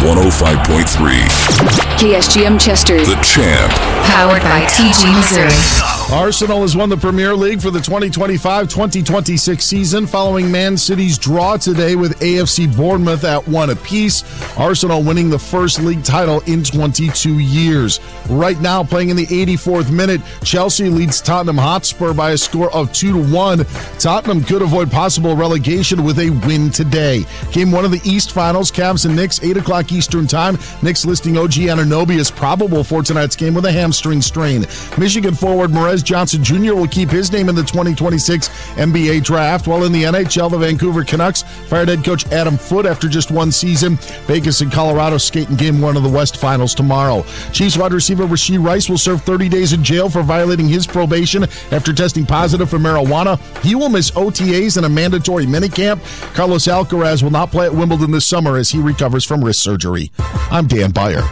105.3. KSGM Chester. The Champ. Powered by TG Missouri. Arsenal has won the Premier League for the 2025-2026 season following Man City's draw today with AFC Bournemouth at 1 apiece. Arsenal winning the first league title in 22 years. Right now, playing in the 84th minute, Chelsea leads Tottenham Hotspur by a score of 2-1. Tottenham could avoid possible relegation with a win today. Game 1 of the East Finals, Cavs and Knicks, 8 o'clock Eastern Time. Knicks listing OG Anunoby as probable for tonight's game with a hamstring strain. Michigan forward Morez Johnson Jr. will keep his name in the 2026 NBA draft, while in the NHL, the Vancouver Canucks fired head coach Adam Foote after just one season. Vegas and Colorado skate in Game 1 of the West Finals tomorrow. Chiefs wide receiver Rashee Rice will serve 30 days in jail for violating his probation after testing positive for marijuana. He will miss OTAs and a mandatory minicamp. Carlos Alcaraz will not play at Wimbledon this summer as he recovers from wrist surgery. I'm Dan Beyer.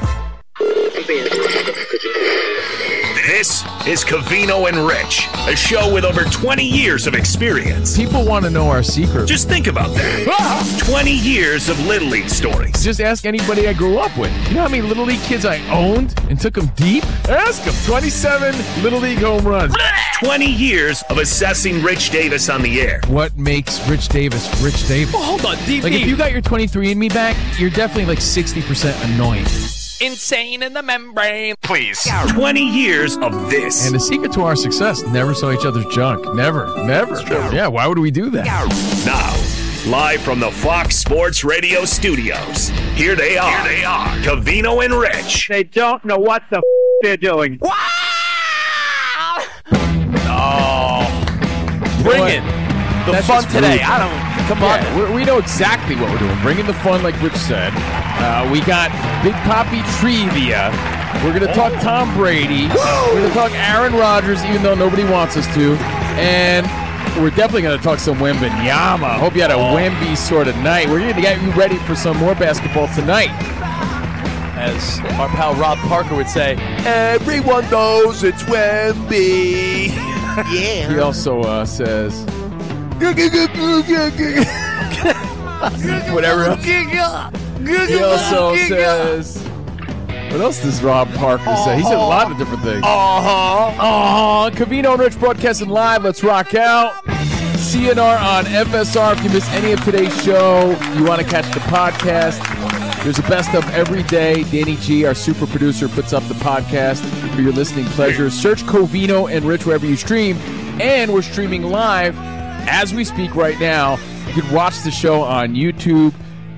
This is Covino and Rich, a show with over 20 years of experience. People want to know our secret. Just think about that. 20 years of Little League stories. Just ask anybody I grew up with. You know how many Little League kids I owned and took them deep? Ask them. 27 Little League home runs. 20 years of assessing Rich Davis on the air. What makes Rich Davis Rich Davis? Oh, hold on, DP. Like, if you got your 23andMe back, you're definitely like 60% annoying. Insane in the membrane. Please. 20 years of this. And the secret to our success, never saw each other's junk. Never. Yeah, why would we do that? Now, live from the Fox Sports Radio studios, here they are. Covino and Rich. They don't know what the they're doing. Wow! Bring it. The That's fun just today. rude. Come on. Yeah, we know exactly what we're doing. Bringing the fun, like Rich said. We got Big Papi Trivia. We're going to talk Tom Brady. We're going to talk Aaron Rodgers, even though nobody wants us to. And we're definitely going to talk some Wembanyama. Hope you had a Wemby sort of night. We're going to get you ready for some more basketball tonight. As our pal Rob Parker would say, everyone knows it's Wemby. Yeah. He also says... Whatever else. He also says... What else does Rob Parker say? He said a lot of different things. Covino and Rich broadcasting live. Let's rock out. CNR on FSR. If you miss any of today's show, you want to catch the podcast, there's a best of every day. Danny G, our super producer, puts up the podcast for your listening pleasure. Search Covino and Rich wherever you stream. And we're streaming live as we speak right now. You can watch the show on YouTube.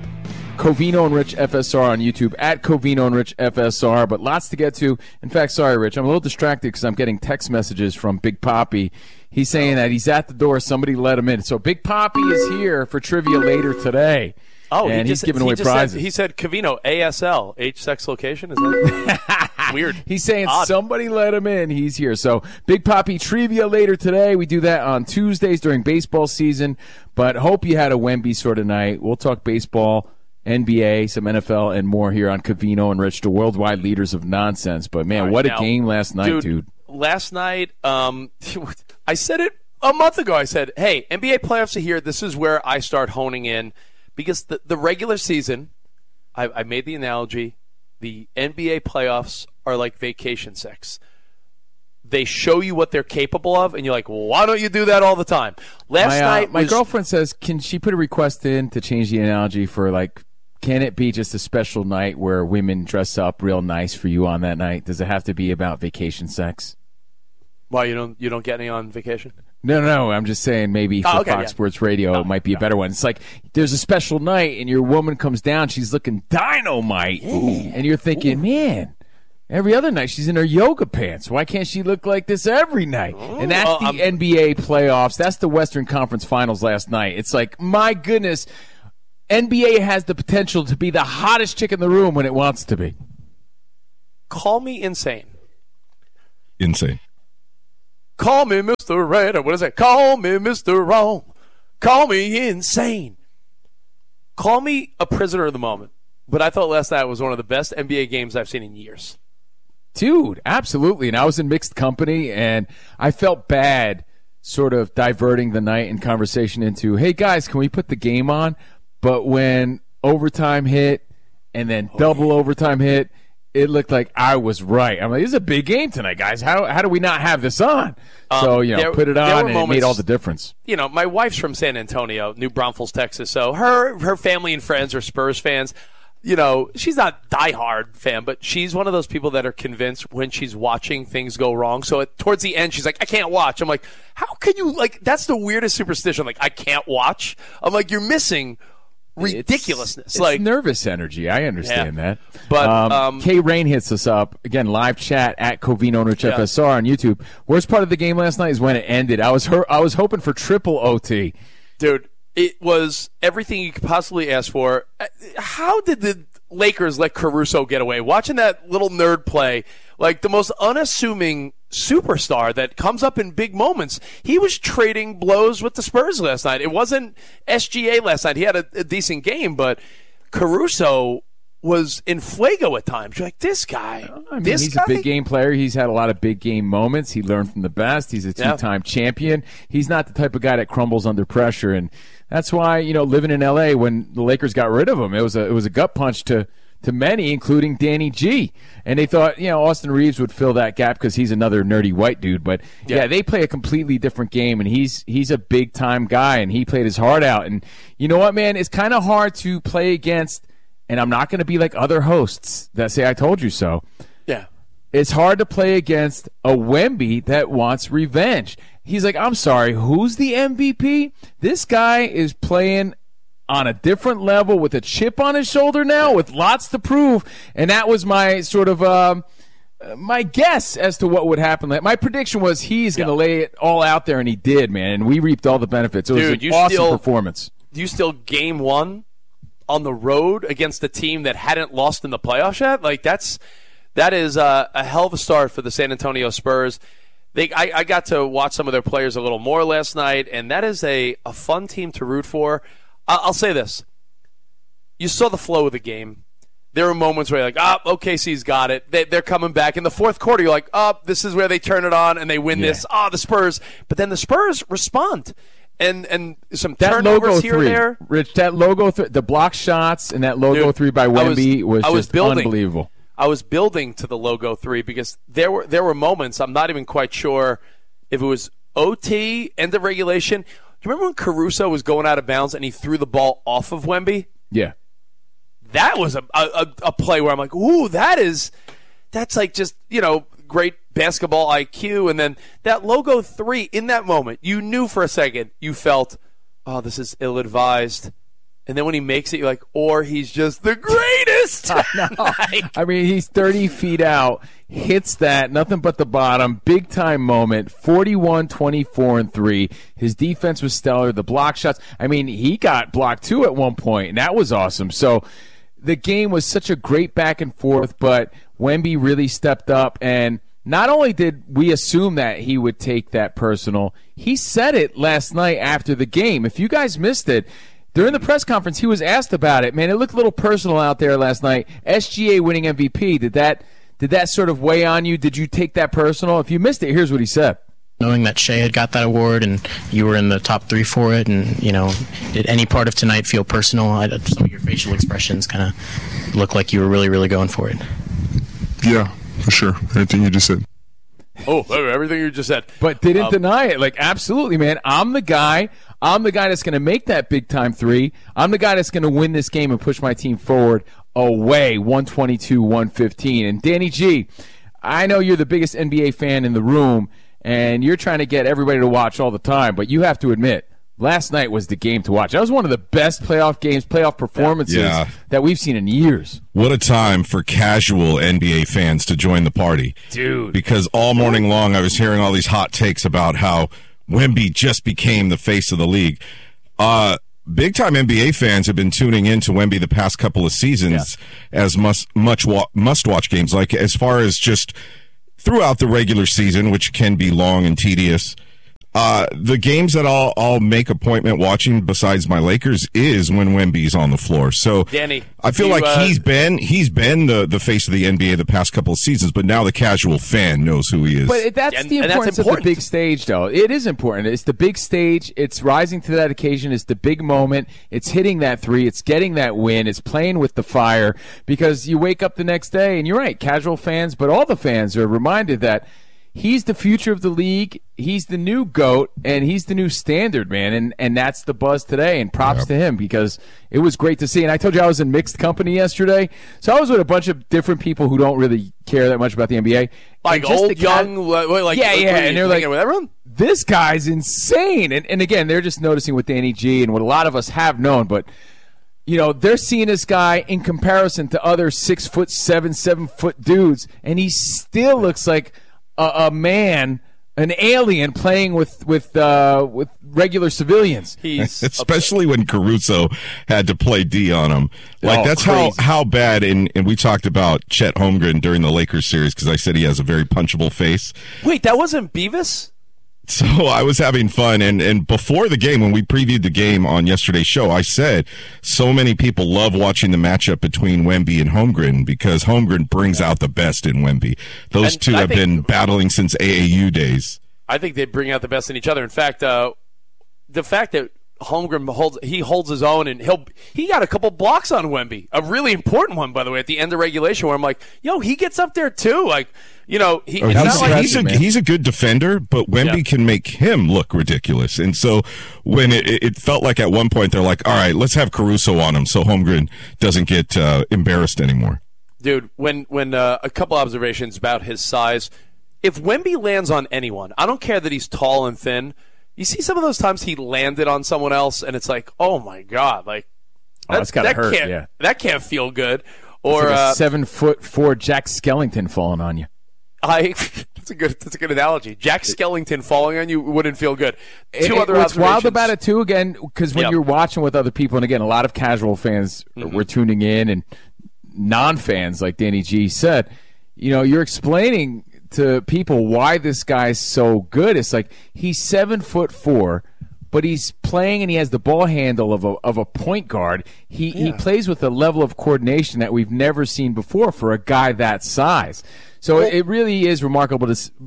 Covino and Rich FSR on YouTube, at Covino and Rich FSR, but lots to get to. In fact, sorry, Rich, I'm a little distracted because I'm getting text messages from Big Papi. He's saying that he's at the door. Somebody let him in. So Big Papi is here for trivia later today. Oh, and he's giving away prizes. He said Covino, ASL, age, sex, location. Is that weird? He's saying odd. Somebody let him in. He's here. So Big Papi trivia later today. We do that on Tuesdays during baseball season. But hope you had a Wemby sort of night. We'll talk baseball, NBA, some NFL, and more here on Covino and Rich, the worldwide leaders of nonsense. But, man, what a game last night, dude. Last night, I said it a month ago. I said, hey, NBA playoffs are here. This is where I start honing in. Because the regular season, I made the analogy, the NBA playoffs are like vacation sex. They show you what they're capable of, and you're like, well, why don't you do that all the time? My girlfriend says, can she put a request in to change the analogy for, like, can it be just a special night where women dress up real nice for you on that night? Does it have to be about vacation sex? Why, you don't get any on vacation? No. I'm just saying maybe for Fox Sports Radio it might be a better one. It's like there's a special night and your woman comes down, she's looking dynamite, and you're thinking, man, every other night she's in her yoga pants. Why can't she look like this every night? And that's the NBA playoffs. That's the Western Conference Finals last night. It's like, my goodness, NBA has the potential to be the hottest chick in the room when it wants to be. Call me insane. Insane. Call me Mr. Right, or what is that? Call me Mr. Wrong. Call me insane. Call me a prisoner of the moment. But I thought last night was one of the best NBA games I've seen in years. Dude, absolutely. And I was in mixed company, and I felt bad sort of diverting the night and conversation into, hey, guys, can we put the game on? But when overtime hit and then double overtime hit. It looked like I was right. I'm like, this is a big game tonight, guys. How do we not have this on? So, put it on, and it made all the difference. My wife's from San Antonio, New Braunfels, Texas, so her family and friends are Spurs fans. She's not a diehard fan, but she's one of those people that are convinced when she's watching things go wrong. So towards the end, she's like, I can't watch. I'm like, how can you, that's the weirdest superstition. Like, I can't watch. I'm like, you're missing ridiculousness. It's nervous energy. I understand that. But K Rain hits us up again. Live chat at Covino and Rich FSR on YouTube. Worst part of the game last night is when it ended. I was hoping for triple OT, dude. It was everything you could possibly ask for. How did the Lakers let Caruso get away? Watching that little nerd play, like the most unassuming superstar that comes up in big moments. He was trading blows with the Spurs last night. It wasn't SGA last night. He had a decent game, but Caruso was in fuego at times. You're like, this guy. He's a big game player. He's had a lot of big game moments. He learned from the best. He's a two-time champion. He's not the type of guy that crumbles under pressure, and that's why, living in L.A. when the Lakers got rid of him, it was a gut punch to many, including Danny G. And they thought, Austin Reeves would fill that gap because he's another nerdy white dude. But, they play a completely different game, and he's a big-time guy, and he played his heart out. And you know what, man? It's kind of hard to play against, and I'm not going to be like other hosts that say I told you so. Yeah. It's hard to play against a Wemby that wants revenge. He's like, I'm sorry, who's the MVP? This guy is playing on a different level with a chip on his shoulder now with lots to prove. And that was my sort of my guess as to what would happen. My prediction was he's going to lay it all out there, and he did, man. And we reaped all the benefits. It was an awesome performance. You still game one on the road against a team that hadn't lost in the playoffs yet? Like, that is a hell of a start for the San Antonio Spurs. I got to watch some of their players a little more last night, and that is a fun team to root for. I'll say this. You saw the flow of the game. There were moments where you're like, OKC's got it. They're coming back. In the fourth quarter, you're like, this is where they turn it on and they win this. The Spurs. But then the Spurs respond. And some turnovers here and there. Rich, that logo, the block shots and that logo three by Wemby was just unbelievable. I was building to the logo three because there were moments, I'm not even quite sure if it was OT, end of regulation. Do you remember when Caruso was going out of bounds and he threw the ball off of Wemby? Yeah. That was a play where I'm like, ooh, that's like just, great basketball IQ. And then that logo three, in that moment, you knew for a second, you felt, this is ill-advised. And then when he makes it, you're like, or he's just the greatest. I mean, he's 30 feet out, hits that, nothing but the bottom, big-time moment, 41, 24, and 3. His defense was stellar. The block shots, I mean, he got blocked, too, at one point, and that was awesome. So the game was such a great back and forth, but Wemby really stepped up, and not only did we assume that he would take that personal, he said it last night after the game. If you guys missed it, during the press conference, he was asked about it. Man, it looked a little personal out there last night. SGA winning MVP, did that sort of weigh on you? Did you take that personal? If you missed it, here's what he said. Knowing that Shea had got that award and you were in the top 3 for it, and, did any part of tonight feel personal? Some of your facial expressions kind of look like you were really, really going for it. Yeah, for sure. Everything you just said. Oh, everything you just said. But didn't deny it. Like, absolutely, man. I'm the guy that's going to make that big-time 3. I'm the guy that's going to win this game and push my team forward away, 122-115. And Danny G, I know you're the biggest NBA fan in the room, and you're trying to get everybody to watch all the time, but you have to admit, last night was the game to watch. That was one of the best playoff games, playoff performances that we've seen in years. What a time for casual NBA fans to join the party. Dude. Because all morning long I was hearing all these hot takes about how Wemby just became the face of the league. Big-time NBA fans have been tuning in to Wemby the past couple of seasons as must-watch games. Like, as far as just throughout the regular season, which can be long and tedious, The games that I'll make appointment watching besides my Lakers is when Wemby's on the floor. So Danny, I feel like he's been the face of the NBA the past couple of seasons, but now the casual fan knows who he is. But that's the importance of the big stage, though. It is important. It's the big stage. It's rising to that occasion. It's the big moment. It's hitting that three. It's getting that win. It's playing with the fire, because you wake up the next day, and you're right, casual fans, but all the fans are reminded that he's the future of the league. He's the new GOAT, and he's the new standard, man. And that's the buzz today. And props to him, because it was great to see. And I told you I was in mixed company yesterday. So I was with a bunch of different people who don't really care that much about the NBA. Like old, young, like yeah. And they're like, with everyone? This guy's insane. And again, they're just noticing with Danny G and what a lot of us have known. But, you know, they're seeing this guy in comparison to other 6'7", 7-foot dudes. And he still looks like a man, an alien playing with regular civilians. He's especially when Caruso had to play D on him. Like that's crazy. how bad. And we talked about Chet Holmgren during the Lakers series, because I said he has a very punchable face. Wait, that wasn't Beavis? So I was having fun, and before the game, when we previewed the game on yesterday's show, I said so many people love watching the matchup between Wemby and Holmgren, because Holmgren brings out the best in Wemby. Those two have been battling since AAU days. I think they bring out the best in each other. In fact, the fact that Holmgren holds his own, and he got a couple blocks on Wemby, a really important one, by the way, at the end of regulation, where I'm like, yo, he gets up there too, like. You know, he's a good defender, but Wemby can make him look ridiculous. And so when it felt like at one point they're like, all right, let's have Caruso on him so Holmgren doesn't get embarrassed anymore. Dude, when a couple observations about his size, if Wemby lands on anyone, I don't care that he's tall and thin. You see some of those times he landed on someone else, and it's like, oh my God, like that's gotta hurt. Yeah, that can't feel good. Or like a 7'4" Jack Skellington falling on you. That's a good analogy. Jack Skellington falling on you wouldn't feel good. Two other what's observations. wild about it too, again, because when you're watching with other people, and again, a lot of casual fans were tuning in, and non-fans, like Danny G said, you know, you're explaining to people why this guy's so good. It's like he's 7'4", but he's playing and he has the ball handle of a point guard. He plays with a level of coordination that we've never seen before for a guy that size. So it really is remarkable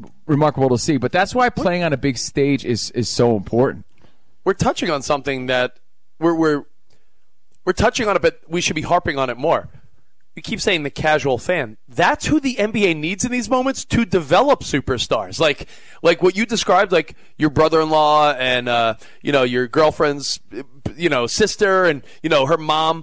to see. But that's why playing on a big stage is so important. We're touching on something that we're touching on it, but we should be harping on it more. We keep saying the casual fan. That's who the NBA needs in these moments to develop superstars. Like what you described, like your brother-in-law and your girlfriend's sister and her mom.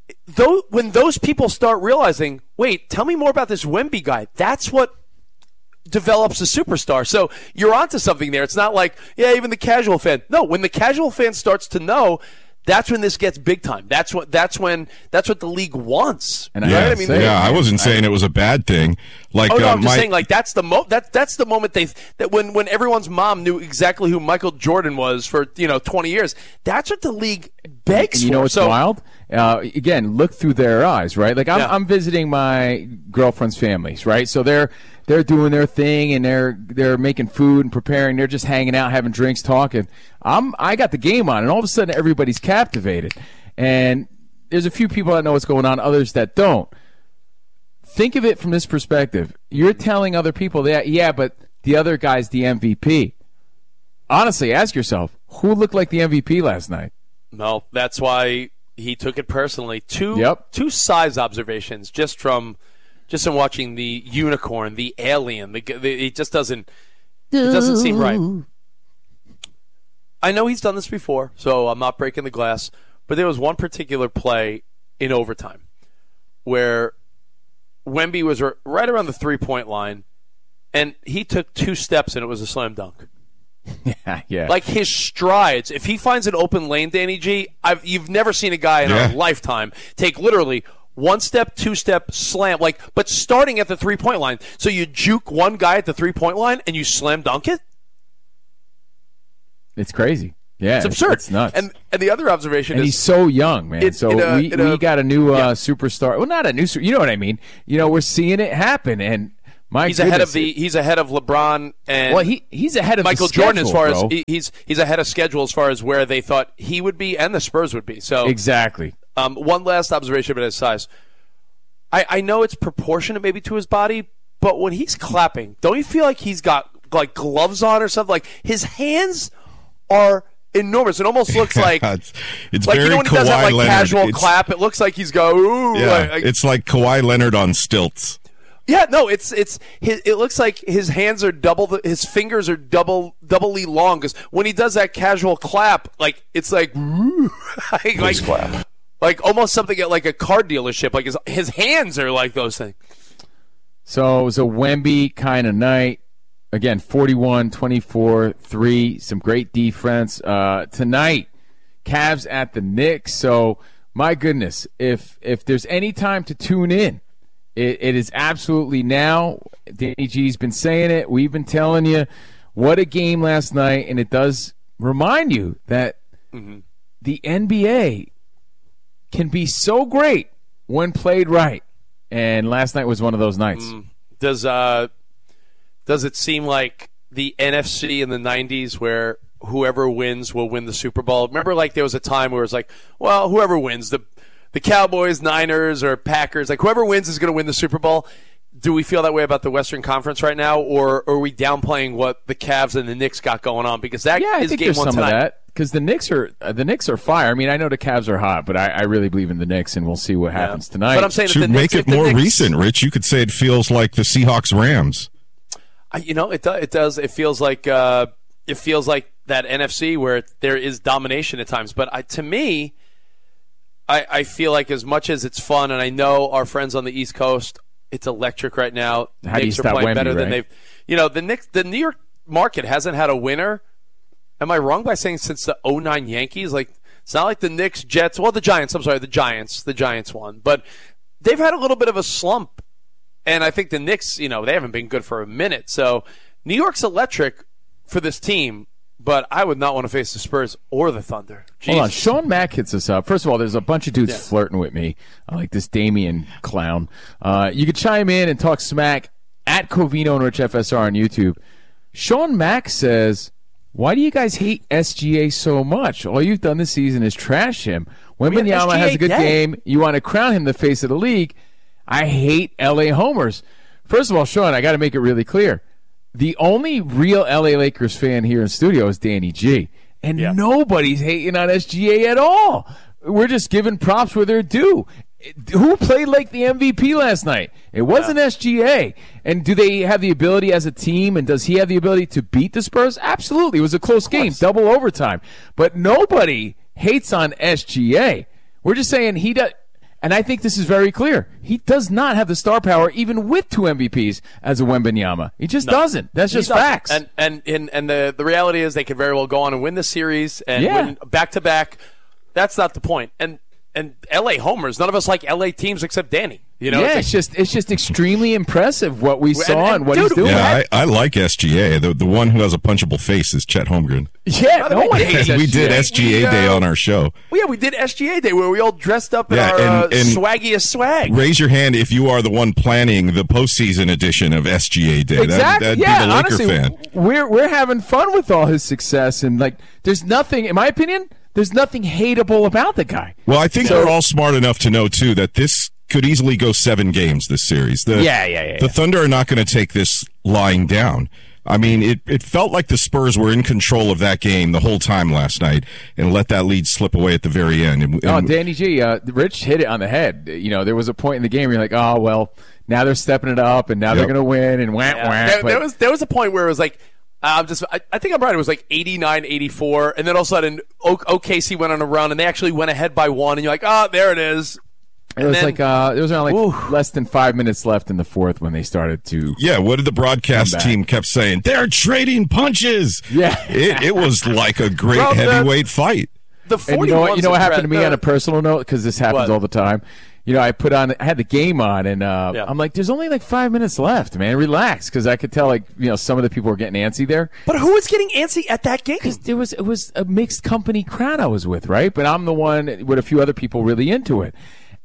When those people start realizing, wait, tell me more about this Wemby guy, that's what develops a superstar. So you're onto something there. It's not like, even the casual fan. No, when the casual fan starts to know, that's when this gets big time. That's what the league wants. And right? I wasn't saying it was a bad thing. Like, I'm just saying, like that's the moment that when everyone's mom knew exactly who Michael Jordan was for 20 years. That's what the league begs for. You know what's wild? Again, look through their eyes, right? Like I'm visiting my girlfriend's families, right? So they're doing their thing and they're making food and preparing. They're just hanging out, having drinks, talking. I got the game on, and all of a sudden everybody's captivated. And there's a few people that know what's going on, others that don't. Think of it from this perspective. You're telling other people that, but the other guy's the MVP. Honestly, ask yourself, who looked like the MVP last night? No, that's why he took it personally. Two size observations just from watching the unicorn, the alien. It just doesn't seem right. I know he's done this before, so I'm not breaking the glass. But there was one particular play in overtime where Wemby was right around the 3-point line, and he took 2 steps, and it was a slam dunk. Yeah. Like his strides. If he finds an open lane, Danny G, you've never seen a guy in a lifetime take literally 1 step, 2 step, slam, but starting at the 3-point line. So you juke one guy at the 3-point line and you slam dunk it? It's crazy. Yeah, it's absurd. It's nuts. And the other observation is, he's so young, man. We got a new superstar. Well, not a new, you know what I mean. We're seeing it happen, and He's ahead of LeBron and he's ahead of Michael the schedule, Jordan as far bro. as he's ahead of schedule as far as where they thought he would be and the Spurs would be. So exactly. One last observation about his size. I know it's proportionate maybe to his body, but when he's clapping, don't you feel like he's got like gloves on or something? Like his hands are enormous. It almost looks like it's like, very you know when he does that like Kawhi casual Leonard. clap, it looks like he's going. Ooh, Yeah, it's like Kawhi Leonard on stilts. Yeah, no, it looks like his hands are his fingers are doubly long because when he does that casual clap, like it's like clap. Like almost something at like a car dealership. Like his hands are like those things. So it was a Wemby kind of night. Again, 41, 24, 3. Some great defense. Tonight, Cavs at the Knicks. So, my goodness, if there's any time to tune in, it is absolutely now. Danny G's been saying it. We've been telling you what a game last night. And it does remind you that the NBA can be so great when played right. And last night was one of those nights. Does it seem like the NFC in the 90s where whoever wins will win the Super Bowl? Remember, like there was a time where it was like, well, whoever wins, the Cowboys, Niners, or Packers, like whoever wins is going to win the Super Bowl. Do we feel that way about the Western Conference right now, or are we downplaying what the Cavs and the Knicks got going on? Because that I is think game there's one some tonight. of that. Because the Knicks are fire. I mean, I know the Cavs are hot, but I really believe in the Knicks, and we'll see what happens tonight. But I'm saying Should that make it more recent, Rich. You could say it feels like the Seahawks Rams. It does. It feels like that NFC where there is domination at times. But to me, I feel like as much as it's fun, and I know our friends on the East Coast, it's electric right now. How do you Knicks are stop playing Wemby, better than right? the New York market hasn't had a winner. Am I wrong by saying since the 09 Yankees? Like it's not like the Knicks, Jets, well the Giants. I'm sorry, the Giants won, but they've had a little bit of a slump. And I think the Knicks, they haven't been good for a minute. So New York's electric for this team, but I would not want to face the Spurs or the Thunder. Jesus. Hold on. Sean Mack hits us up. First of all, there's a bunch of dudes flirting with me, like this Damian clown. You could chime in and talk smack at Covino and Rich FSR on YouTube. Sean Mack says, why do you guys hate SGA so much? All you've done this season is trash him. Wembanyama has a good game. You want to crown him the face of the league. I hate LA homers. First of all, Sean, I got to make it really clear. The only real LA Lakers fan here in studio is Danny G. And nobody's hating on SGA at all. We're just giving props where they're due. Who played like the MVP last night? It wasn't SGA. And do they have the ability as a team, and does he have the ability to beat the Spurs? Absolutely. It was a close game, double overtime. But nobody hates on SGA. We're just saying he does. And I think this is very clear. He does not have the star power, even with 2 MVPs, as a Wembanyama. He just doesn't. That's just facts. And the reality is they could very well go on and win the series and win back-to-back. That's not the point. And LA homers, none of us like LA teams except Danny. It's just extremely impressive what we saw and what he's doing. Yeah, I like SGA. The one who has a punchable face is Chet Holmgren. Yeah, no one hates SGA. We did SGA Day on our show. Well, we did SGA Day where we all dressed up in our swaggiest swag. Raise your hand if you are the one planning the postseason edition of SGA Day. Exactly. That'd be the Laker honestly, fan. We're having fun with all his success, and there's nothing, in my opinion, there's nothing hateable about the guy. Well, I think they're all smart enough to know too that this could easily go 7 games this series. The Thunder are not going to take this lying down. I mean, it felt like the Spurs were in control of that game the whole time last night and let that lead slip away at the very end. Danny G, Rich hit it on the head. There was a point in the game where you're like, oh, well, now they're stepping it up and now they're going to win and There was a point where it was like, I think I'm right. It was like 89-84, and then all of a sudden OKC went on a run, and they actually went ahead by 1, and you're like, oh, there it is. It was there was around less than 5 minutes left in the fourth when they started to. Yeah, what did the broadcast team kept saying? They're trading punches. Yeah, it was like a great heavyweight fight. The 41. You know what happened to me on a personal note, because this happens all the time. I had the game on, and I'm like, there's only like 5 minutes left, man. Relax, because I could tell some of the people were getting antsy there. But who was getting antsy at that game? Because it was a mixed company crowd I was with, right? But I'm the one with a few other people really into it.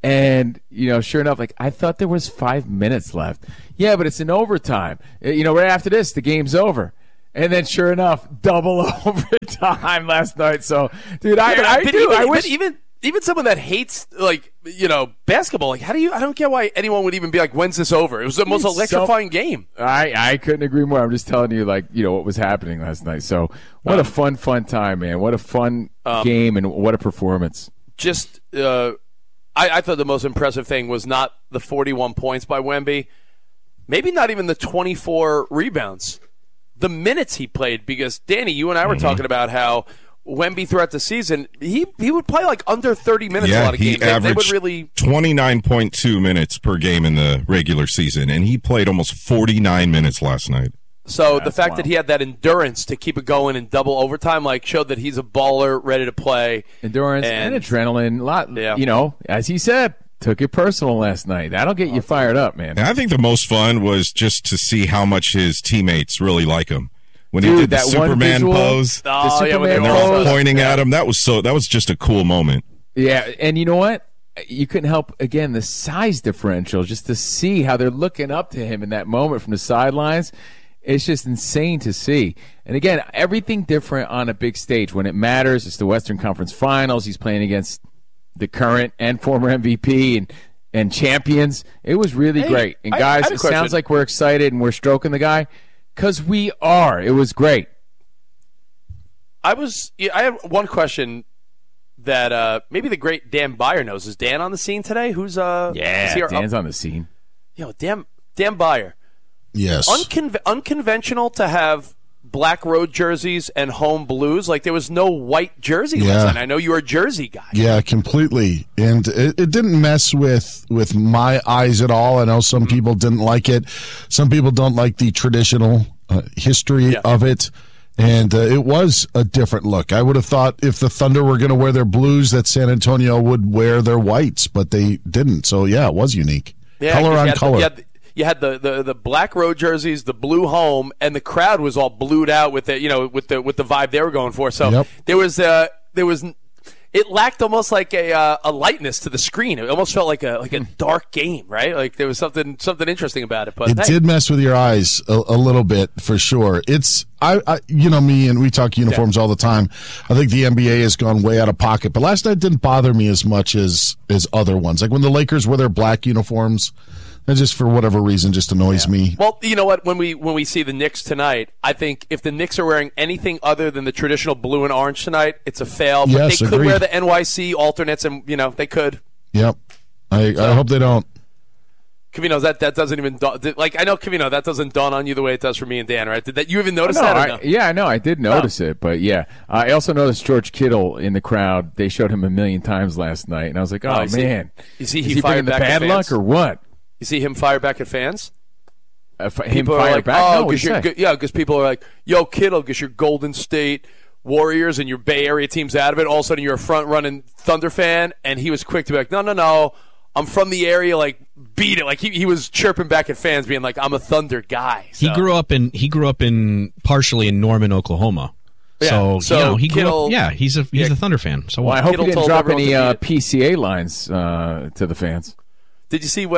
And, sure enough, I thought there was 5 minutes left. Yeah, but it's in overtime. Right after this, the game's over. And then, sure enough, double overtime last night. So, dude, I wish even someone that hates basketball, how do you? I don't get why anyone would even be like, "When's this over?" It was the most electrifying game. I couldn't agree more. I'm just telling you, what was happening last night. So, what a fun time, man! What a fun game and what a performance. Just, I thought the most impressive thing was not the 41 points by Wemby, maybe not even the 24 rebounds. The minutes he played, because Danny, you and I were talking about how Wemby throughout the season, he would play under 30 minutes a lot of games. He averaged 29.2 minutes per game in the regular season, and he played almost 49 minutes last night. So the fact that he had that endurance to keep it going in double overtime, showed that he's a baller, ready to play. Endurance and adrenaline, a lot. As he said, took it personal last night. That'll get you fired up, man. And I think the most fun was just to see how much his teammates really like him. When he did the Superman pose, when they're all pointing at him, that was just a cool moment. Yeah, and you know what? You couldn't help, again, the size differential, just to see how they're looking up to him in that moment from the sidelines. It's just insane to see. And again, everything different on a big stage. When it matters, it's the Western Conference Finals. He's playing against the current and former MVP and champions. It was really great. And guys, it sounds like we're excited and we're stroking the guy, because we are. It was great. I have one question that maybe the great Dan Beyer knows. Is Dan on the scene today? Dan's on the scene. Dan Beyer. Yes. Unconventional to have black road jerseys and home blues. There was no white jersey last night. I know you're a jersey guy. Yeah, completely. And it didn't mess with my eyes at all. I know some people didn't like it. Some people don't like the traditional history of it. And it was a different look. I would have thought if the Thunder were going to wear their blues, that San Antonio would wear their whites, but they didn't. So, yeah, it was unique. Yeah, color on color. You had the black road jerseys, the blue home, and the crowd was all blued out with the with the vibe they were going for. So there was it lacked almost like a lightness to the screen. It almost felt like a dark game, right? There was something interesting about it. But it did mess with your eyes a little bit for sure. It's me, and we talk uniforms all the time. I think the NBA has gone way out of pocket, but last night didn't bother me as much as other ones. Like when the Lakers wore their black uniforms. That just for whatever reason just annoys me. Well, you know what? When we see the Knicks tonight, I think if the Knicks are wearing anything other than the traditional blue and orange tonight, it's a fail. But they could wear the NYC alternates, and they could. Yep. I hope they don't. Covino, that doesn't even I know, Covino, that doesn't dawn on you the way it does for me and Dan, right? Did you even notice that? Or no? Yeah, I know. I did notice it, but yeah, I also noticed George Kittle in the crowd. They showed him 1,000,000 times last night, and I was like, oh man, is he fired the back bad luck or what? You see him fire back at fans? People fire back? Oh, because people are like, yo, Kittle, because you're Golden State Warriors and your Bay Area team's out of it. All of a sudden, you're a front-running Thunder fan, and he was quick to be like, no, I'm from the area, beat it. He was chirping back at fans, being like, I'm a Thunder guy. So. He grew up partially in Norman, Oklahoma. Yeah. So he grew up. Yeah, he's a Thunder fan. So I hope he didn't drop any PCA lines to the fans. Did you see when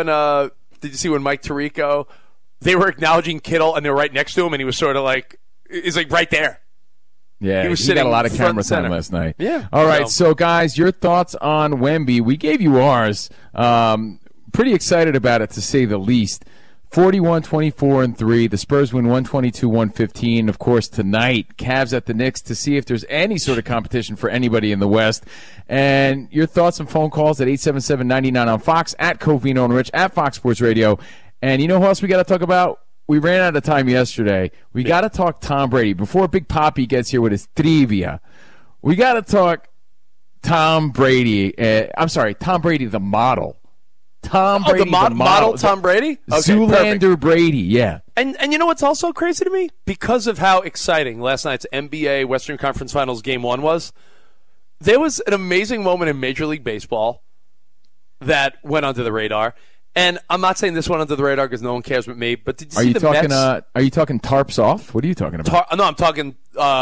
Mike Tirico, they were acknowledging Kittle and they were right next to him, and he was sort of he's right there. Yeah, he got a lot of camera time last night. Yeah. All right, so guys, your thoughts on Wemby? We gave you ours. Pretty excited about it, to say the least. 41, 24, and 3. The Spurs win 122-115. Of course, tonight, Cavs at the Knicks, to see if there's any sort of competition for anybody in the West. And your thoughts and phone calls at 877-99 on Fox, at Covino and Rich, at Fox Sports Radio. And you know who else we got to talk about? We ran out of time yesterday. We got to talk Tom Brady. Before Big Papi gets here with his trivia, we got to talk Tom Brady. Tom Brady, the model. Tom Brady, the model Tom Brady? Okay, Zoolander perfect. Brady, yeah. And you know what's also crazy to me? Because of how exciting last night's NBA Western Conference Finals Game 1 was, there was an amazing moment in Major League Baseball that went under the radar. And I'm not saying this went under the radar because no one cares but me, but did you see the Mets? Are you talking tarps off? What are you talking about? No, I'm talking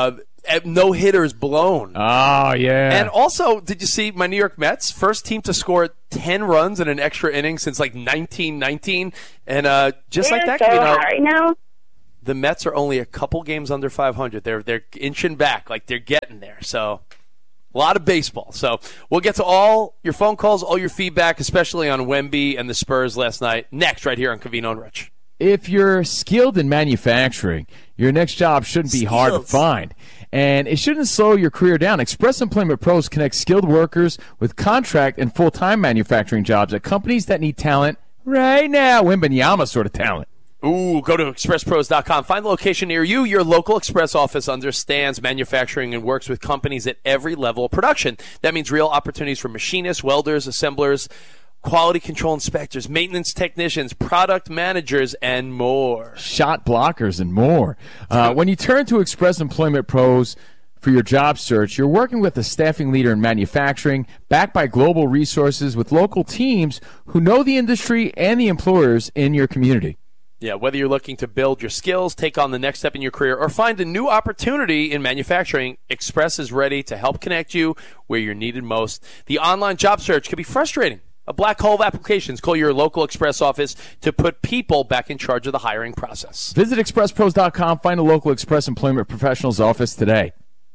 no hitters blown. Oh, yeah. And also, did you see my New York Mets? First team to score 10 runs in an extra inning since like 1919. And just like that, so hot right now. The Mets are only a couple games under 500. They're inching back, like they're getting there. So a lot of baseball. So we'll get to all your phone calls, all your feedback, especially on Wemby and the Spurs last night. Next, right here on Covino and Rich. If you're skilled in manufacturing, your next job shouldn't be hard to find. And it shouldn't slow your career down. Express Employment Pros connect skilled workers with contract and full-time manufacturing jobs at companies that need talent right now. Wembanyama sort of talent. Ooh, go to expresspros.com. Find the location near you. Your local Express office understands manufacturing and works with companies at every level of production. That means real opportunities for machinists, welders, assemblers, quality control inspectors, maintenance technicians, product managers, and more. Shot blockers and more. When you turn to Express Employment Pros for your job search, you're working with a staffing leader in manufacturing, backed by global resources with local teams who know the industry and the employers in your community. Yeah, whether you're looking to build your skills, take on the next step in your career, or find a new opportunity in manufacturing, Express is ready to help connect you where you're needed most. The online job search can be frustrating. A black hole of applications. Call your local Express office to put people back in charge of the hiring process. Visit expresspros.com. Find a local Express Employment Professionals office today.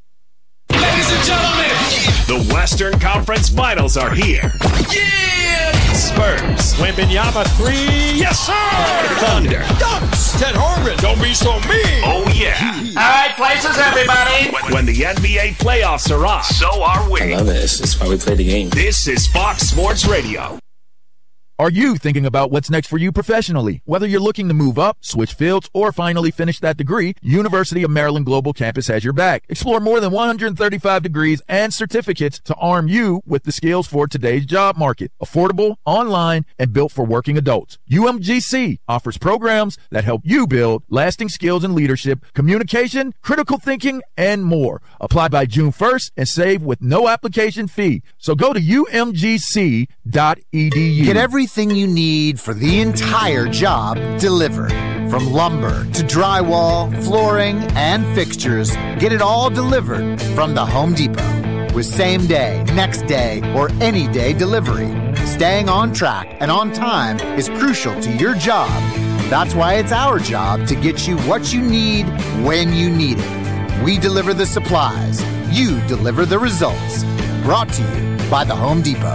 Ladies and gentlemen, the Western Conference Finals are here. Yeah! Spurs. Wembanyama 3. Yes, sir! Thunder. Dunks. Ted Harmon. Don't be so mean. Oh, yeah. All right, places, everybody. When the NBA playoffs are on, so are we. I love it. It's why we play the game. This is Fox Sports Radio. Are you thinking about what's next for you professionally? Whether you're looking to move up, switch fields, or finally finish that degree, University of Maryland Global Campus has your back. Explore more than 135 degrees and certificates to arm you with the skills for today's job market. Affordable, online, and built for working adults. UMGC offers programs that help you build lasting skills in leadership, communication, critical thinking, and more. Apply by June 1st and save with no application fee. So go to umgc.edu. Get everything you need for the entire job delivered. From lumber to drywall, flooring, and fixtures, get it all delivered from the Home Depot. With same day, next day, or any day delivery, staying on track and on time is crucial to your job. That's why it's our job to get you what you need when you need it. We deliver the supplies. You deliver the results. Brought to you by the Home Depot.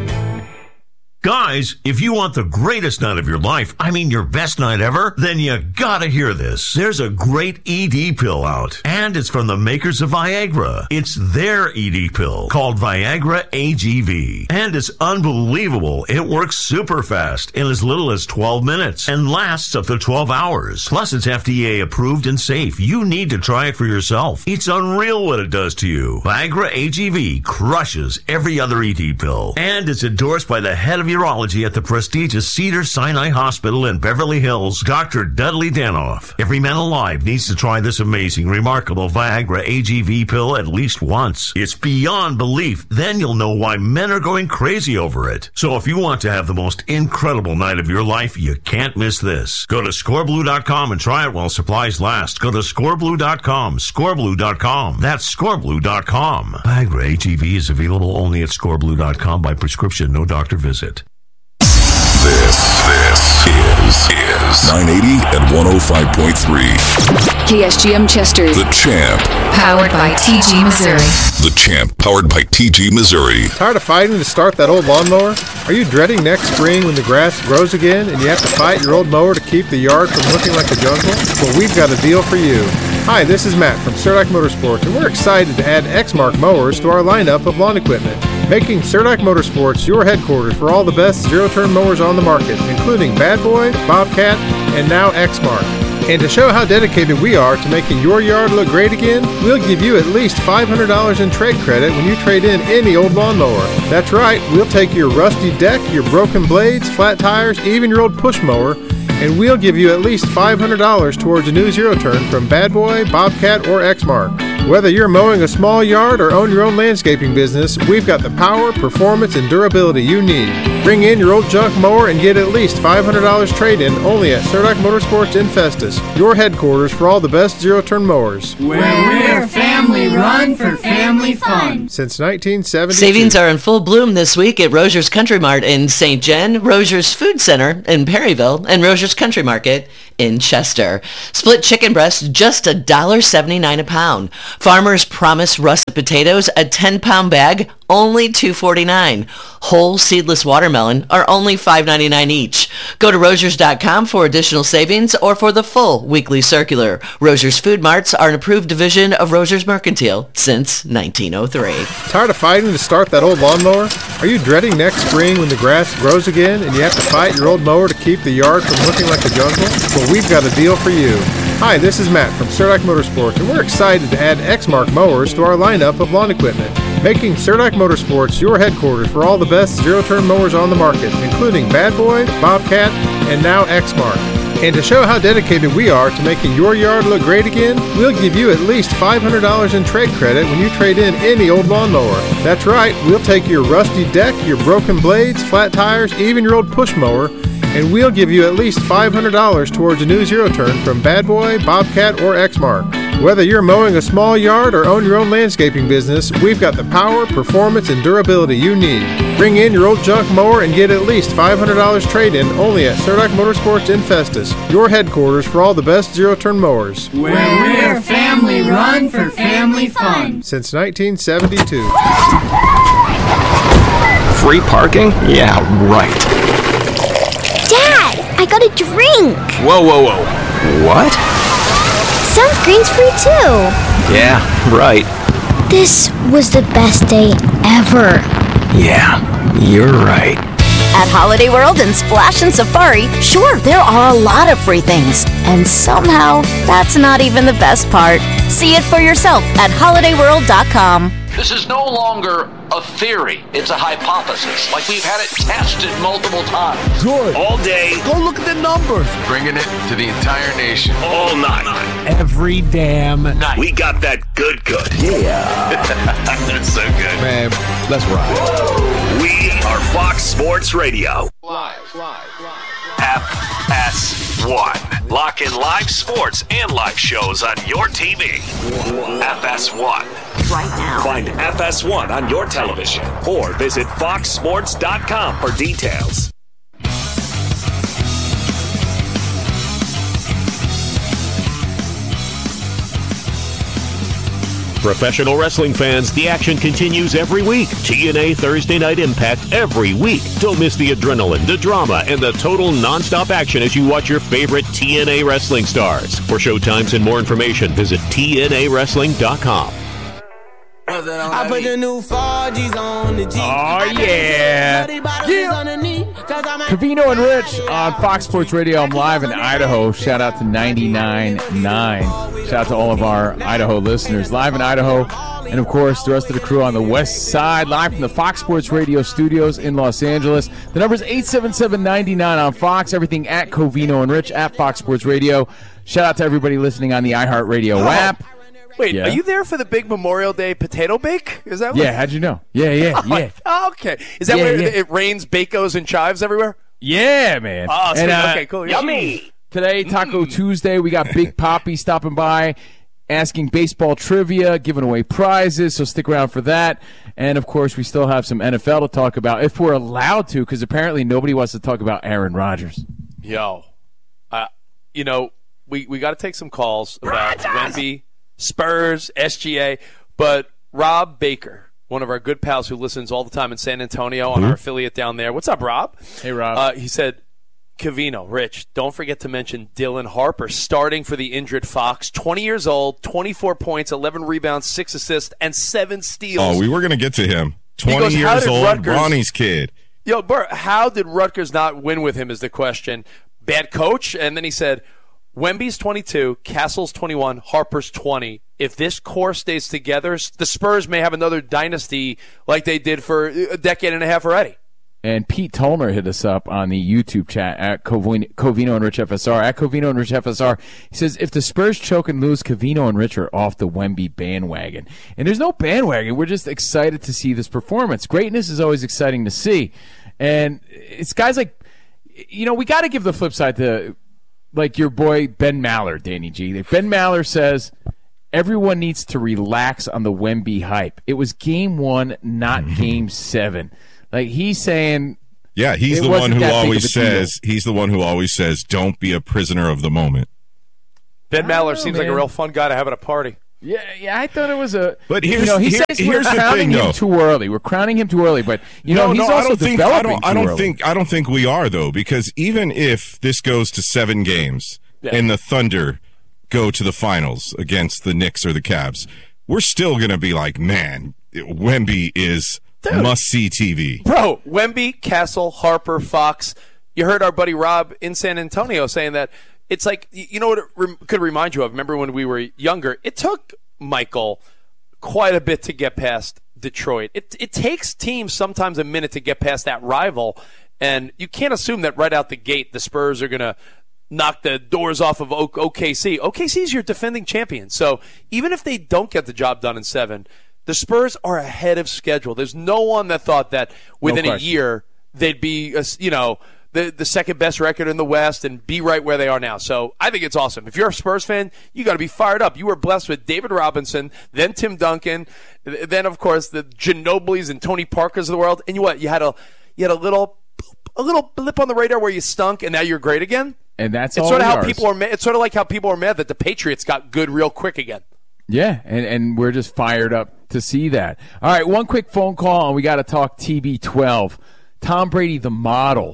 Guys, if you want the greatest night of your life, I mean your best night ever, then you gotta hear this. There's a great ED pill out, and it's from the makers of Viagra. It's their ED pill, called Viagra AGV. And it's unbelievable. It works super fast in as little as 12 minutes and lasts up to 12 hours. Plus, it's FDA approved and safe. You need to try it for yourself. It's unreal what it does to you. Viagra AGV crushes every other ED pill, and it's endorsed by the head of urology at the prestigious Cedars-Sinai Hospital in Beverly Hills, Dr. Dudley Danoff. Every man alive needs to try this amazing, remarkable Viagra AGV pill at least once. It's beyond belief. Then you'll know why men are going crazy over it. So if you want to have the most incredible night of your life, you can't miss this. Go to scoreblue.com and try it while supplies last. Go to scoreblue.com, scoreblue.com. That's scoreblue.com. Viagra AGV is available only at scoreblue.com by prescription, no doctor visit. This is 980 and 105.3. KSGM Chester. The Champ. Powered by TG Missouri. The Champ, powered by TG Missouri. Tired of fighting to start that old lawnmower? Are you dreading next spring when the grass grows again and you have to fight your old mower to keep the yard from looking like a jungle? Well, we've got a deal for you. Hi, this is Matt from Surdac Motorsports, and we're excited to add Exmark mowers to our lineup of lawn equipment, making Surdac Motorsports your headquarters for all the best zero-turn mowers on the market, including Bad Boy, Bobcat, and now Exmark. And to show how dedicated we are to making your yard look great again, we'll give you at least $500 in trade credit when you trade in any old lawnmower. That's right, we'll take your rusty deck, your broken blades, flat tires, even your old push mower, and we'll give you at least $500 towards a new zero-turn from Bad Boy, Bobcat, or Exmark. Whether you're mowing a small yard or own your own landscaping business, we've got the power, performance, and durability you need. Bring in your old junk mower and get at least $500 trade-in only at Surdac Motorsports in Festus, your headquarters for all the best zero-turn mowers. Where we're family. family run for family fun. Since 1972. Savings are in full bloom this week at Roger's Country Mart in St. Jen, Roger's Food Center in Perryville, and Roger's Country Market in Chester. Split chicken breast, just $1.79 a pound. Farmer's Promise russet potatoes, a 10-pound bag, only $2.49. Whole seedless watermelon are only $5.99 each. Go to Rogers.com for additional savings or for the full weekly circular. Rogers Food Marts are an approved division of Rogers Mercantile since 1903. Tired of fighting to start that old lawnmower? Are you dreading next spring when the grass grows again and you have to fight your old mower to keep the yard from looking like a jungle? Well, we've got a deal for you. Hi, this is Matt from Surdac Motorsports, and we're excited to add Exmark mowers to our lineup of lawn equipment, making Surdac Motorsports your headquarters for all the best zero-turn mowers on the market, including Bad Boy, Bobcat, and now Exmark. And to show how dedicated we are to making your yard look great again, we'll give you at least $500 in trade credit when you trade in any old lawnmower. That's right, we'll take your rusty deck, your broken blades, flat tires, even your old push mower, and we'll give you at least $500 towards a new zero-turn from Bad Boy, Bobcat, or Exmark. Whether you're mowing a small yard or own your own landscaping business, we've got the power, performance, and durability you need. Bring in your old junk mower and get at least $500 trade-in only at Surdac Motorsports in Festus, your headquarters for all the best zero-turn mowers. Where we're family run for family fun. Since 1972. Free parking? Yeah, right. Dad, I got a drink. Whoa, whoa, whoa. What? Sunscreen's free too. Yeah, right. This was the best day ever. Yeah, you're right. At Holiday World and Splash and Safari, sure, there are a lot of free things. And somehow, that's not even the best part. See it for yourself at holidayworld.com. This is no longer a theory. It's a hypothesis. Like we've had it tested multiple times. Good. All day. Go look at the numbers. Bringing it to the entire nation. All night. Every damn night. We got that good. Yeah. That's so good. Man, let's ride. We are Fox Sports Radio. Live. FS1. Lock in live sports and live shows on your TV. FS1. Right now. Find FS1 on your television or visit foxsports.com for details. Professional wrestling fans, the action continues every week. TNA Thursday Night Impact every week. Don't miss the adrenaline, the drama, and the total nonstop action as you watch your favorite TNA wrestling stars. For showtimes and more information, visit TNAWrestling.com. I put the new 4Gs on the G. Oh, yeah. Covino and Rich on Fox Sports Radio. I'm live in Idaho. Shout out to 99.9. Shout out to all of our Idaho listeners. Live in Idaho. And, of course, the rest of the crew on the west side. Live from the Fox Sports Radio studios in Los Angeles. The number is 877-99 on Fox. Everything at Covino and Rich at Fox Sports Radio. Shout out to everybody listening on the iHeartRadio app. Wait, Yeah. Are you there for the big Memorial Day potato bake? Is that what? Yeah, how'd you know? Yeah. Oh, okay. Is that where it rains Bacos and chives everywhere? Yeah, man. Oh, sweet. And, Okay, cool. Yummy. Today, Taco Tuesday, we got Big Poppy stopping by, asking baseball trivia, giving away prizes, so stick around for that. And, of course, we still have some NFL to talk about, if we're allowed to, because apparently nobody wants to talk about Aaron Rodgers. Yo. We got to take some calls about Wemby, Spurs, SGA, but Rob Baker, one of our good pals who listens all the time in San Antonio on our affiliate down there. What's up, Rob? Hey, Rob. He said, Covino, Rich, don't forget to mention Dylan Harper starting for the injured Fox. 20 years old, 24 points, 11 rebounds, 6 assists, and 7 steals. Oh, we were going to get to him. 20 goes, years old, Ronnie's kid. Yo, Bert, how did Rutgers not win with him is the question. Bad coach? And then he said, Wemby's 22, Castle's 21, Harper's 20. If this core stays together, the Spurs may have another dynasty like they did for a decade and a half already. And Pete Tolner hit us up on the YouTube chat at Covino and Rich FSR. At Covino and Rich FSR, he says, if the Spurs choke and lose, Covino and Rich are off the Wemby bandwagon. And there's no bandwagon. We're just excited to see this performance. Greatness is always exciting to see. And it's guys like, we got to give the flip side to, like, your boy Ben Maller, Danny G. Ben Maller says, everyone needs to relax on the Wemby hype. It was game 1, not game 7. Like, he's saying... Yeah, he's the one who always says, don't be a prisoner of the moment. Ben Maller seems like a real fun guy to have at a party. Yeah, I thought it was a... But he says we're crowning him too early. We're crowning him too early, but, he's also developing too early. I don't think we are, though, because even if this goes to 7 games and the Thunder go to the finals against the Knicks or the Cavs, we're still going to be like, man, Wemby is must-see TV. Bro, Wemby, Castle, Harper, Fox. You heard our buddy Rob in San Antonio saying that it's like, you know what it could remind you of? Remember when we were younger? It took Michael quite a bit to get past Detroit. It takes teams sometimes a minute to get past that rival, and you can't assume that right out the gate the Spurs are going to knock the doors off of OKC. OKC's your defending champion. So even if they don't get the job done in 7, the Spurs are ahead of schedule. There's no one that thought that within a year they'd be, the second best record in the West and be right where they are now. So I think it's awesome. If you're a Spurs fan, you got to be fired up. You were blessed with David Robinson, then Tim Duncan, then of course the Ginobilis and Tony Parkers of the world. And you had a little blip on the radar where you stunk, and now you're great again. And that's it's sort of how people are mad. It's sort of like how people are mad that the Patriots got good real quick again. Yeah, and we're just fired up to see that. All right, one quick phone call, and we got to talk TB12. Tom Brady, the model.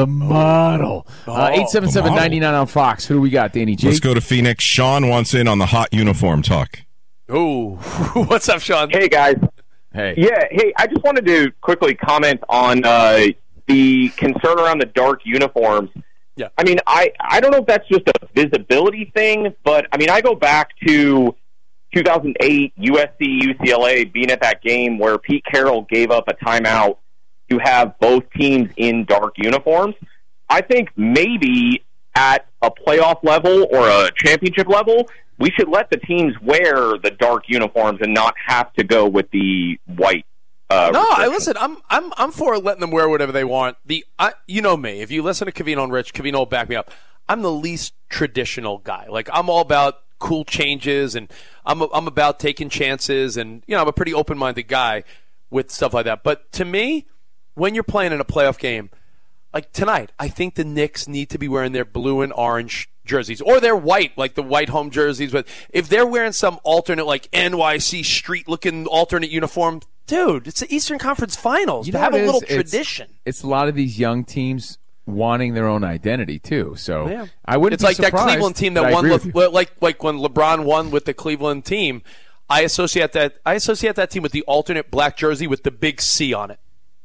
877-99 on Fox. Who do we got, Danny G? Let's go to Phoenix. Sean wants in on the hot uniform talk. Oh, what's up, Sean? Hey, guys. Hey. Yeah, hey, I just wanted to quickly comment on the concern around the dark uniforms. Yeah. I mean, I don't know if that's just a visibility thing, but, I mean, I go back to 2008 USC-UCLA being at that game where Pete Carroll gave up a timeout to have both teams in dark uniforms. I think maybe at a playoff level or a championship level, we should let the teams wear the dark uniforms and not have to go with the white. Listen, I'm for letting them wear whatever they want. You know me. If you listen to Covino and Rich, Covino will back me up. I'm the least traditional guy. Like, I'm all about cool changes, and I'm about taking chances, and I'm a pretty open-minded guy with stuff like that. But to me, when you're playing in a playoff game, like tonight, I think the Knicks need to be wearing their blue and orange jerseys, or their white, like the white home jerseys. But if they're wearing some alternate, like NYC street-looking alternate uniform, dude, it's the Eastern Conference Finals. To have a little tradition. It's a lot of these young teams wanting their own identity too. So yeah. I wouldn't. It's be like that surprised, Cleveland team that won, like when LeBron won with the Cleveland team. I associate that team with the alternate black jersey with the big C on it.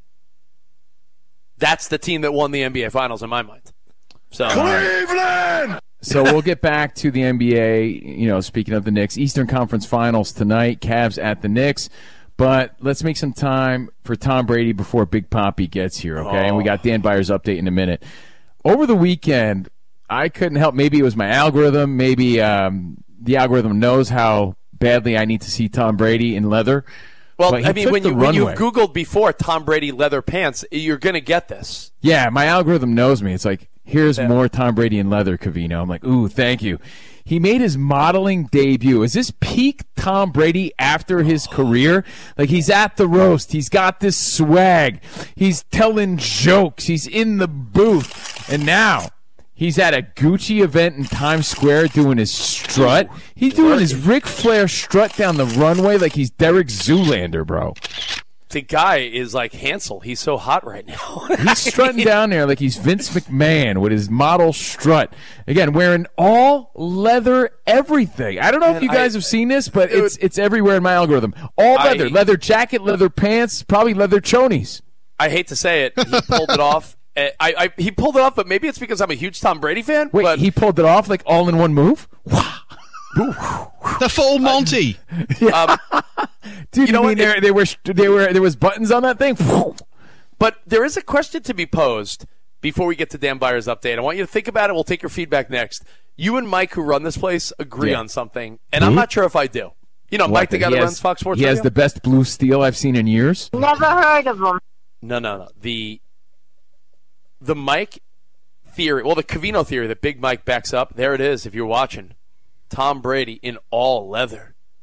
That's the team that won the NBA Finals in my mind. So Cleveland! So we'll get back to the NBA, speaking of the Knicks, Eastern Conference Finals tonight, Cavs at the Knicks. But let's make some time for Tom Brady before Big Papi gets here, okay? And we got Dan Byers' update in a minute. Over the weekend, I couldn't help. Maybe it was my algorithm. Maybe the algorithm knows how badly I need to see Tom Brady in leather. Well, I mean, when you've Googled before Tom Brady leather pants, you're going to get this. Yeah, my algorithm knows me. It's like, here's more Tom Brady in leather, Covino. I'm like, ooh, thank you. He made his modeling debut. Is this peak Tom Brady after his career? Like, he's at the roast. He's got this swag. He's telling jokes. He's in the booth. And now he's at a Gucci event in Times Square doing his strut. He's doing his Ric Flair strut down the runway like he's Derek Zoolander, bro. The guy is like Hansel. He's so hot right now. He's strutting down there like he's Vince McMahon with his model strut. Again, wearing all leather everything. I don't know if you guys have seen this, but it's everywhere in my algorithm. All leather. Leather jacket, leather pants, probably leather chonies. I hate to say it. He pulled it off. He pulled it off, but maybe it's because I'm a huge Tom Brady fan. Wait, he pulled it off like all in one move? The full Monty. Dude, there was buttons on that thing? But there is a question to be posed before we get to Dan Byers' update. I want you to think about it. We'll take your feedback next. You and Mike, who run this place, agree on something, and I'm not sure if I do. Mike, the guy that runs Fox Sports Radio? He has the best blue steel I've seen in years. Never heard of him. No. The Mike theory, the Covino theory that Big Mike backs up, there it is if you're watching. Tom Brady in all leather.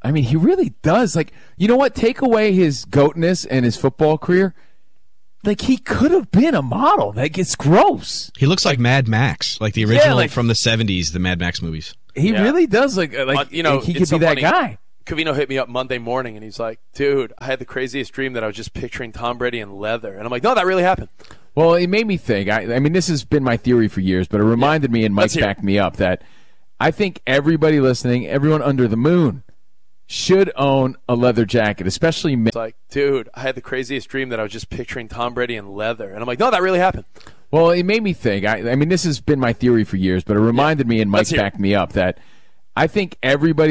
I mean, he really does. Like, you know what? Take away his goatness and his football career. Like, he could have been a model. Like, it's gross. He looks like Mad Max, like the original from the 70s, the Mad Max movies. He really does. Like he could be that guy. Covino hit me up Monday morning, and he's like, dude, I had the craziest dream that I was just picturing Tom Brady in leather. And I'm like, no, that really happened. Well, it made me think. I mean, this has been my theory for years, but it reminded me, and Mike backed me up, that I think everybody listening, everyone under the moon, should own a leather jacket, especially men. It's like, dude, I had the craziest dream that I was just picturing Tom Brady in leather. And I'm like, no, that really happened. Well, it made me think. I mean, this has been my theory for years, but it reminded me, and Mike backed me up, that I think everybody